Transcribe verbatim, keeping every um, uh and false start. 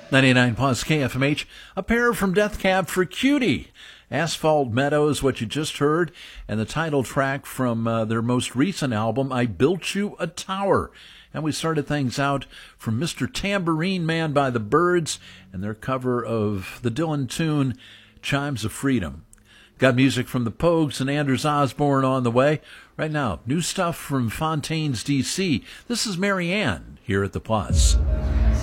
ninety-nine plus K F M H, a pair from Death Cab for Cutie. Asphalt Meadows, what you just heard, and the title track from uh, their most recent album, I Built You a Tower. And we started things out from Mister Tambourine Man by the Byrds and their cover of the Dylan tune, Chimes of Freedom. Got music from the Pogues and Anders Osborne on the way. Right now, new stuff from Fontaines, D C. This is Mary Ann here at the Plus.